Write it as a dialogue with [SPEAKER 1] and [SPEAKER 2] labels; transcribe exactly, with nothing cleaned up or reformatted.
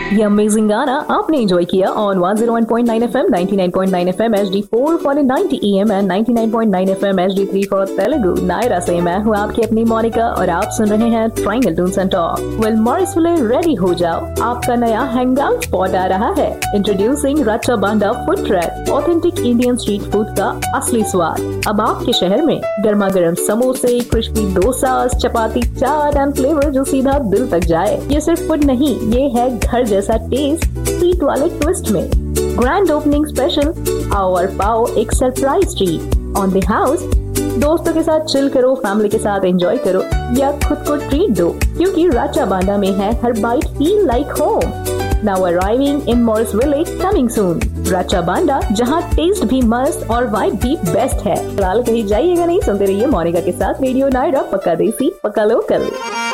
[SPEAKER 1] ये अमेजिंग गाना आपने एंजॉय किया on one oh one point nine FM, ninety nine point nine FM HD four for ninety am and ninety nine point nine FM HD three for Telugu. Naira से मैं हूँ आपकी अपनी मोनिका और आप सुन रहे हैं triangle Toons and talk. Well Morrisville ready हो जाओ, आपका नया हैंगआउट स्पॉट आ रहा है। इंट्रोड्यूसिंग रचा बांडा food track, authentic Indian street food का असली स्वाद अब आपके शहर में। गर्मा गर्म समोसे, crispy dosa, chapati, chaat and flavour जो सीधा दिल तक जाए। ये सिर्फ फूड नहीं, ये है घर जैसा टेस्ट स्वीट वाले ट्विस्ट में। ग्रैंड ओपनिंग स्पेशल, आवर पाव एक surprise treat on the house. दोस्तों के साथ चिल करो, फैमिली के साथ एंजॉय करो या खुद को ट्रीट दो, क्योंकि राचा बांडा में है हर bite feel like home. Now arriving इन मॉरिसविले, कमिंग सून। राचा बांडा, जहां टेस्ट भी मस्त और वाइब भी बेस्ट है। फिलहाल कहीं जाइएगा नहीं, सुनते रहिए मोनिका के साथ रेडियो नायरा, पक्का देसी पक्का लोकल।